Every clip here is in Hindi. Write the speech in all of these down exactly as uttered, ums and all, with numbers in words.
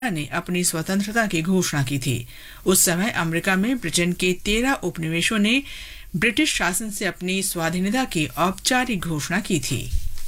ने अपनी स्वतंत्रता की घोषणा की थी। उस समय अमेरिका में ब्रिटेन के तेरह उपनिवेशों ने ब्रिटिश शासन से अपनी स्वाधीनता की औपचारिक घोषणा की थी।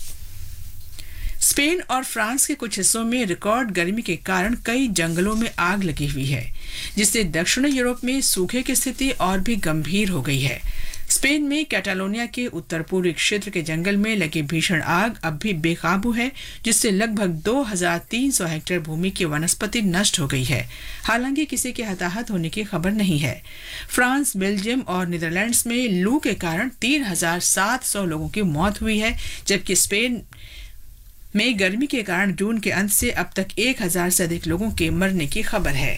स्पेन और फ्रांस के कुछ हिस्सों में रिकॉर्ड गर्मी के कारण कई जंगलों में आग लगी हुई है, जिससे दक्षिणी यूरोप में सूखे की स्थिति और भी गंभीर हो गई है। स्पेन में कैटालोनिया के उत्तर पूर्वी क्षेत्र के जंगल में लगी भीषण आग अब भी बेकाबू है, जिससे लगभग दो हज़ार तीन सौ हेक्टेयर भूमि की वनस्पति नष्ट हो गई है। हालांकि किसी के हताहत होने की खबर नहीं है। फ्रांस, बेल्जियम और नीदरलैंड्स में लू के कारण तीन हज़ार सात सौ लोगों की मौत हुई है, जबकि स्पेन में गर्मी के कारण जून के अंत से अब तक एक हज़ार से अधिक लोगों के मरने की खबर है।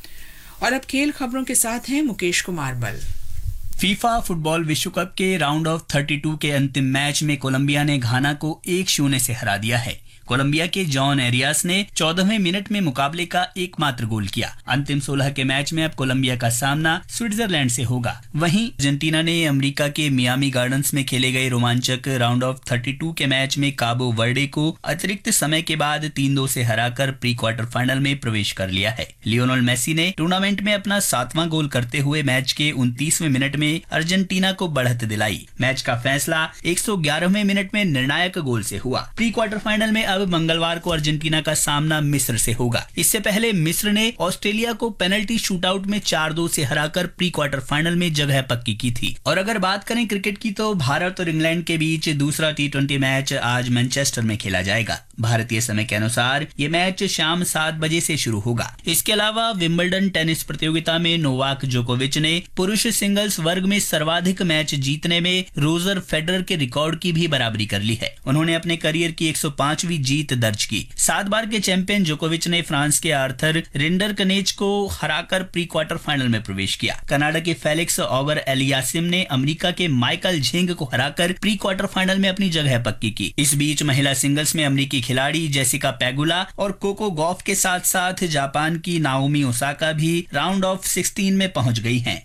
और अब खेल खबरों के साथ हैं मुकेश कुमार बल। फीफा फुटबॉल विश्व कप के राउंड ऑफ बत्तीस के अंतिम मैच में कोलंबिया ने घाना को एक शून्य से हरा दिया है। कोलंबिया के जॉन एरियास ने चौदहवें मिनट में मुकाबले का एकमात्र गोल किया। अंतिम सोलह के मैच में अब कोलंबिया का सामना स्विट्जरलैंड से होगा। वहीं अर्जेंटीना ने अमेरिका के मियामी गार्डन्स में खेले गए रोमांचक राउंड ऑफ बत्तीस के मैच में काबो वर्डे को अतिरिक्त समय के बाद तीन दो से हराकर प्री क्वार्टर फाइनल में प्रवेश कर लिया है। लियोनेल मेसी ने टूर्नामेंट में अपना सातवां गोल करते हुए मैच के उनतीसवें मिनट में अर्जेंटीना को बढ़त दिलाई। मैच का फैसला एक सौ ग्यारहवें मिनट में निर्णायक गोल से हुआ। प्री क्वार्टर फाइनल में अब मंगलवार को अर्जेंटीना का सामना मिस्र से होगा। इससे पहले मिस्र ने ऑस्ट्रेलिया को पेनल्टी शूटआउट में चार दो से हराकर प्री क्वार्टर फाइनल में जगह पक्की की थी। और अगर बात करें क्रिकेट की तो भारत और इंग्लैंड के बीच दूसरा टी ट्वेंटी मैच आज मैनचेस्टर में खेला जाएगा। भारतीय समय के अनुसार ये मैच शाम सात बजे से शुरू होगा। इसके अलावा विंबलडन टेनिस प्रतियोगिता में नोवाक जोकोविच ने पुरुष सिंगल्स वर्ग में सर्वाधिक मैच जीतने में रोजर फेडरर के रिकॉर्ड की भी बराबरी कर ली है। उन्होंने अपने करियर की एक सौ पांचवीं जीत दर्ज की। सात बार के चैंपियन जोकोविच ने फ्रांस के आर्थर रिंडरकनेच को हराकर प्री क्वार्टर फाइनल में प्रवेश किया। कनाडा के फेलिक्स ऑगर एलियासिम ने अमेरिका के माइकल झेंग को हराकर प्री क्वार्टर फाइनल में अपनी जगह पक्की की। इस बीच महिला सिंगल्स में अमेरिकी खिलाड़ी जेसिका पेगुला और कोको गॉफ के साथ साथ जापान की नाओमी ओसाका भी राउंड ऑफ सोलह में पहुंच गई हैं।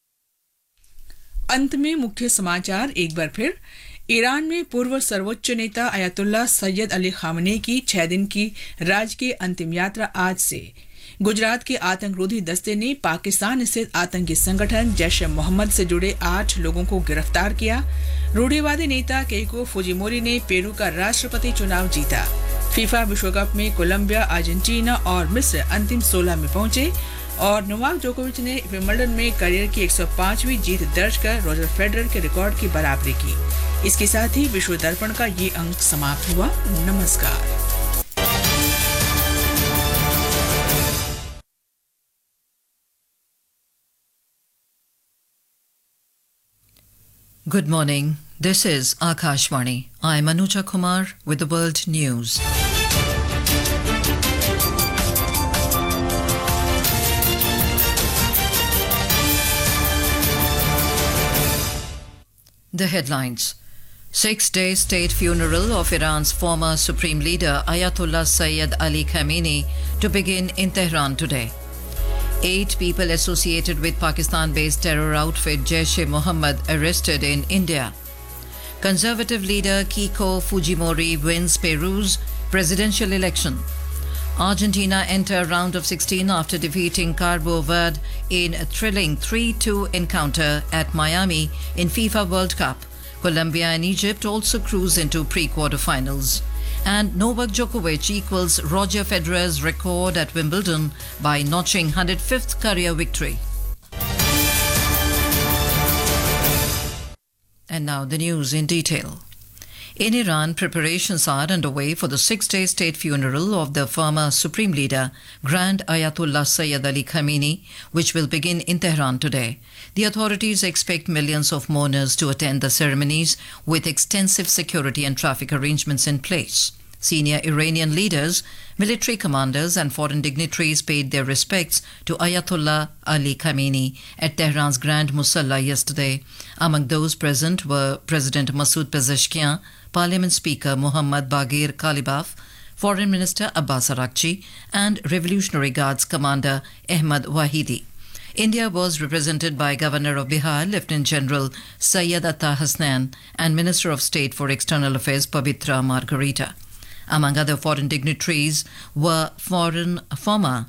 अंत में मुख्य समाचार एक बार फिर। ईरान में पूर्व सर्वोच्च नेता अयतुल्ला सैयद अली खामनेई की छह दिन की राजकीय अंतिम यात्रा आज से। गुजरात के आतंकरोधी दस्ते ने पाकिस्तान स्थित आतंकी संगठन जैश ए मोहम्मद से जुड़े आठ लोगों को गिरफ्तार किया। रूढ़िवादी नेता केइको फुजिमोरी ने पेरू का राष्ट्रपति चुनाव जीता। फीफा विश्व कप में कोलंबिया, अर्जेंटीना और मिस्र अंतिम सोलह में पहुंचे। और नोवाक जोकोविच ने विंबलडन में करियर की एक सौ पांचवीं जीत दर्ज कर रोजर फेडरर के रिकॉर्ड की बराबरी की। इसके साथ ही विश्व दर्पण का ये अंक समाप्त हुआ। नमस्कार। Good morning. This is Akashvani. I'm Anuja Kumar with the World News. The headlines. Six-day state funeral of Iran's former supreme leader Ayatollah Sayyid Ali Khamenei to begin in Tehran today. Eight people associated with Pakistan-based terror outfit Jaish-e-Mohammed arrested in India. Conservative leader Keiko Fujimori wins Peru's presidential election. Argentina enter round of sixteen after defeating Cabo Verde in a thrilling three two encounter at Miami in FIFA World Cup. Colombia and Egypt also cruise into pre-quarterfinals. And Novak Djokovic equals Roger Federer's record at Wimbledon by notching one hundred fifth career victory. And now the news in detail. In Iran, preparations are underway for the six-day state funeral of the former Supreme Leader, Grand Ayatollah Sayyid Ali Khamenei, which will begin in Tehran today. The authorities expect millions of mourners to attend the ceremonies with extensive security and traffic arrangements in place. Senior Iranian leaders, military commanders and foreign dignitaries paid their respects to Ayatollah Ali Khamenei at Tehran's Grand Musalla yesterday. Among those present were President Masoud Pezeshkian, Parliament Speaker Muhammad Baghir Kalibaf, Foreign Minister Abbas Araghchi and Revolutionary Guards Commander Ahmad Wahidi. India was represented by Governor of Bihar, Lieutenant General Syed Atta Hasnan, and Minister of State for External Affairs Pavitra Margarita. Among other foreign dignitaries were foreign former